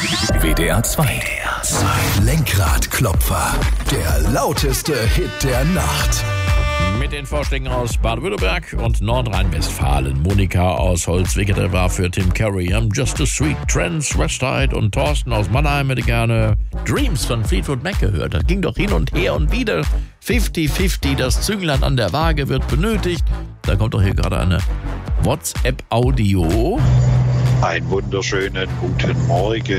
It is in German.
WDR 2. Lenkradklopfer. Der lauteste Hit der Nacht. Mit den Vorschlägen aus Baden-Württemberg und Nordrhein-Westfalen. Monika aus Holzwickede war für Tim Curry. I'm Just a Sweet Trance, Westside, und Thorsten aus Mannheim hätte gerne Dreams von Fleetwood Mac gehört. Das ging doch hin und her und wieder. 50-50, das Zünglein an der Waage wird benötigt. Da kommt doch hier gerade eine WhatsApp-Audio. Einen wunderschönen guten Morgen.